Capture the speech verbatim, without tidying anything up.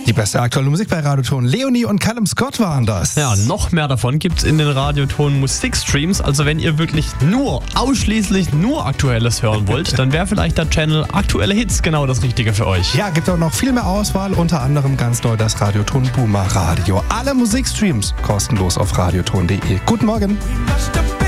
Die beste aktuelle Musik bei Radioton. Leonie und Callum Scott waren das. Ja, noch mehr davon gibt's in den Radioton Musikstreams. Also wenn ihr wirklich nur, ausschließlich nur Aktuelles hören wollt, dann wäre vielleicht der Channel Aktuelle Hits genau das Richtige für euch. Ja, gibt auch noch viel mehr Auswahl, unter anderem ganz neu das Radioton Boomer Radio. Alle Musikstreams kostenlos auf radioton punkt de. Guten Morgen.